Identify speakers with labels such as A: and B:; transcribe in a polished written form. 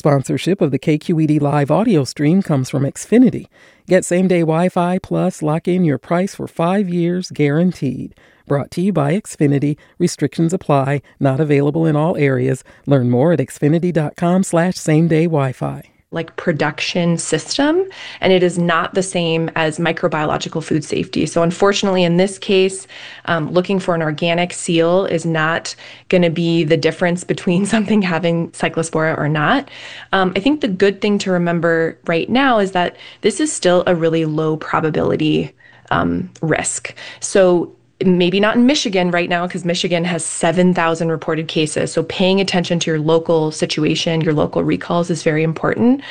A: Sponsorship of the KQED live audio stream comes from Xfinity. Get same-day Wi-Fi plus lock in your price for 5 years guaranteed. Brought to you by Xfinity. Restrictions apply. Not available in all areas. Learn more at xfinity.com/same-day Wi-Fi.
B: Like production system, and it is not the same as microbiological food safety. So unfortunately, in this case, looking for an organic seal is not going to be the difference between something having cyclospora or not. I think the good thing to remember right now is that this is still a really low probability risk. So maybe not in Michigan right now, because Michigan has 7,000 reported cases. So paying attention to your local situation, your local recalls is very important.